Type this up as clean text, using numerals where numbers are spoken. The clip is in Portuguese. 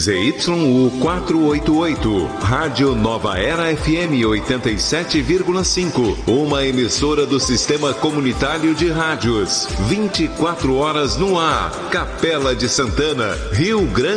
ZYU 488, Rádio Nova Era FM 87,5, uma emissora do Sistema Comunitário de Rádios, 24 horas no ar, Capela de Santana, Rio Grande